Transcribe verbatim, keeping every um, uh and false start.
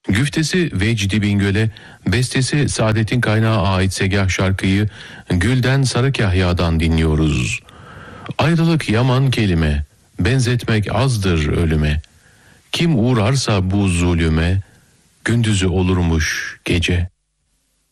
Güftesi Vecdi Bingöl'e, bestesi Saadet'in Kaynağı ait Segah şarkıyı Gülden Sarı Kahya'dan dinliyoruz. Ayrılık yaman kelime, benzetmek azdır ölüme. Kim uğrarsa bu zulüme, gündüzü olurmuş gece.